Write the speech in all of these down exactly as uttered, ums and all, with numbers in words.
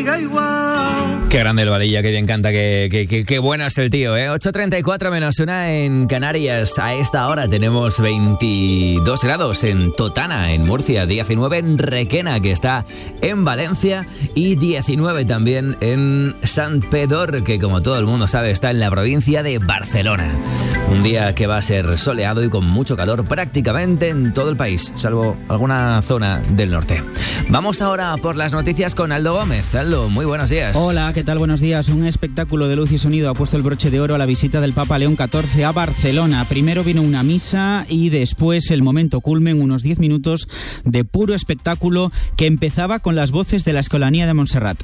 siga igual. Qué grande el Valilla, qué bien canta, qué, qué, qué, qué bueno es el tío, ¿eh? ocho treinta y cuatro menos una en Canarias. A esta hora tenemos veintidós grados en Totana, en Murcia, diecinueve en Requena, que está en Valencia, y diecinueve también en Santpedor, que como todo el mundo sabe está en la provincia de Barcelona. Un día que va a ser soleado y con mucho calor prácticamente en todo el país, salvo alguna zona del norte. Vamos ahora por las noticias con Aldo Gómez. Aldo, muy buenos días. Hola, ¿qué tal? Buenos días. Un espectáculo de luz y sonido ha puesto el broche de oro a la visita del Papa León catorce a Barcelona. Primero vino una misa y después el momento culmen, unos diez minutos de puro espectáculo que empezaba con las voces de la Escolanía de Montserrat.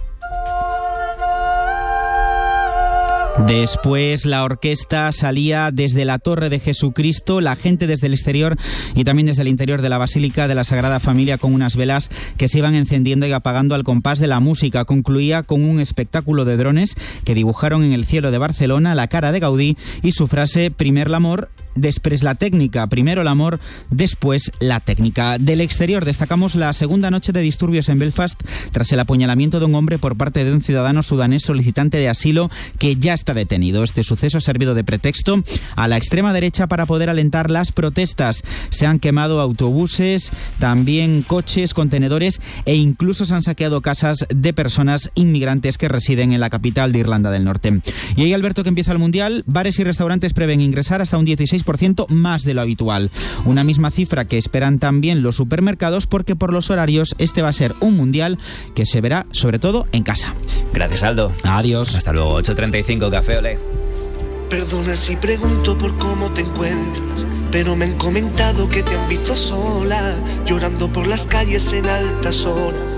Después la orquesta salía desde la Torre de Jesucristo, la gente desde el exterior y también desde el interior de la Basílica de la Sagrada Familia, con unas velas que se iban encendiendo y apagando al compás de la música. Concluía con un espectáculo de drones que dibujaron en el cielo de Barcelona la cara de Gaudí y su frase «Primer l'amor, després la técnica». Primero el amor, después la técnica. Del exterior destacamos la segunda noche de disturbios en Belfast tras el apuñalamiento de un hombre por parte de un ciudadano sudanés solicitante de asilo que ya está detenido. Este suceso ha servido de pretexto a la extrema derecha para poder alentar las protestas. Se han quemado autobuses, también coches, contenedores e incluso se han saqueado casas de personas inmigrantes que residen en la capital de Irlanda del Norte. Y ahí, Alberto, que empieza el Mundial, bares y restaurantes prevén ingresar hasta un dieciséis por ciento más de lo habitual. Una misma cifra que esperan también los supermercados, porque por los horarios este va a ser un Mundial que se verá sobre todo en casa. Gracias, Aldo. Adiós. Hasta luego. ocho treinta y cinco, café, olé. Perdona si pregunto por cómo te encuentras, pero me han comentado que te han visto sola, llorando por las calles en altas horas.